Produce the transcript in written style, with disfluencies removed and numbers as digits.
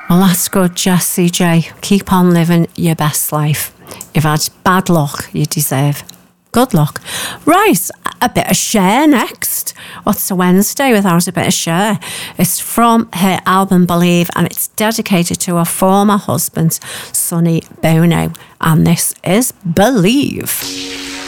Well, that's good, Jessie J. Keep on living your best life. You've had bad luck, you deserve good luck. Right, a bit of Cher next. What's a Wednesday without a bit of Cher? It's from her album Believe, and it's dedicated to her former husband, Sonny Bono. And this is Believe.